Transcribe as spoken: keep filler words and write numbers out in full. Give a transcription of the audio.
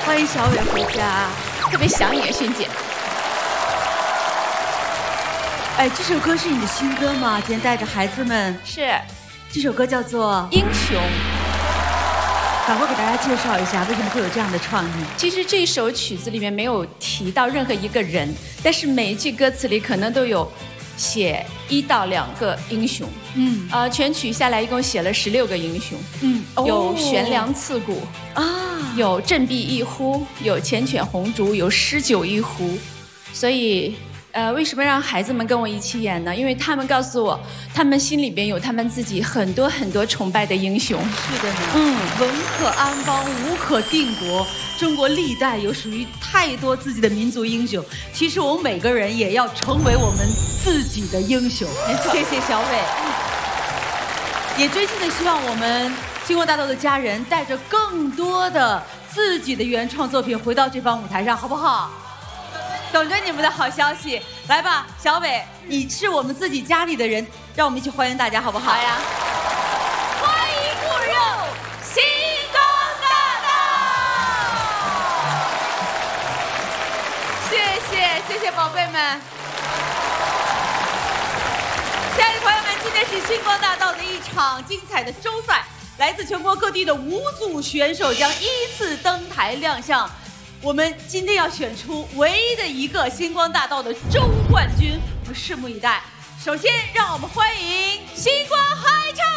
欢迎小伟回家， 特别想你，萱姐。 哎，这首歌是你的新歌吗？今天带着孩子们。 是。 这首歌叫做 《英雄》。 赶快给大家介绍一下，为什么会有这样的创意？ 其实这首曲子里面没有提到任何一个人，但是每一句歌词里可能都有写一到两个英雄。嗯，呃，全曲下来一共写了十六个英雄。嗯，有悬梁刺股啊，有振臂一呼，有缱绻红烛，有诗酒一壶。所以，呃，为什么让孩子们跟我一起演呢？因为他们告诉我，他们心里边有他们自己很多很多崇拜的英雄。 是的呢。嗯，文可安邦，武可定国。中国历代有属于太多自己的民族英雄，其实我们每个人也要成为我们自己的英雄。没错，谢谢小伟，也真心的希望我们星光大道的家人带着更多的自己的原创作品回到这方舞台上，好不好？等着你们的好消息，来吧，小伟，你是我们自己家里的人，让我们一起欢迎大家，好不好？ 好呀。 欢迎步入星光大道。谢谢，谢谢宝贝们。亲爱的朋友们，今天是星光大道的一场精彩的周赛，来自全国各地的五组选手将依次登台亮相。我们今天要选出唯一的一个星光大道的周冠军，我们拭目以待。首先，让我们欢迎星光嗨唱。